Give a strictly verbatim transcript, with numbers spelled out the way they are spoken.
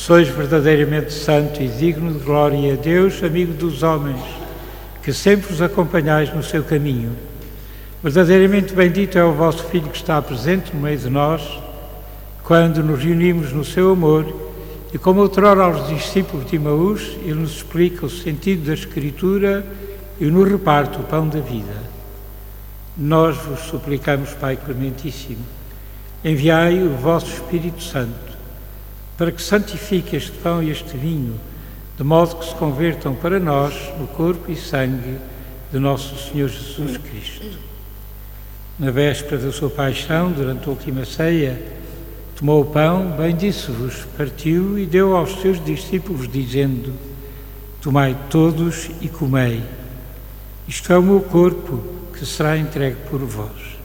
sois verdadeiramente santo e digno de glória a Deus, amigo dos homens, que sempre os acompanhais no seu caminho. Verdadeiramente bendito é o vosso Filho que está presente no meio de nós, quando nos reunimos no seu amor, e como outrora aos discípulos de Emaús, ele nos explica o sentido da Escritura e nos reparte o pão da vida. Nós vos suplicamos, Pai Clementíssimo, enviai o vosso Espírito Santo, para que santifique este pão e este vinho, de modo que se convertam para nós no corpo e sangue de nosso Senhor Jesus Cristo. Na véspera da sua paixão, durante a última ceia, tomou o pão, bendisse-vos, partiu e deu aos seus discípulos, dizendo: tomai todos e comei. Isto é o meu corpo, que será entregue por vós.